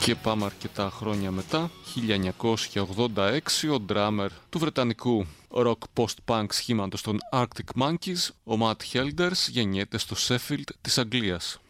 Και πάμε αρκετά χρόνια μετά, 1986, ο ντράμερ του βρετανικού rock post-punk σχήματος των Arctic Monkeys, ο Matt Helders, γεννιέται στο Sheffield της Αγγλίας.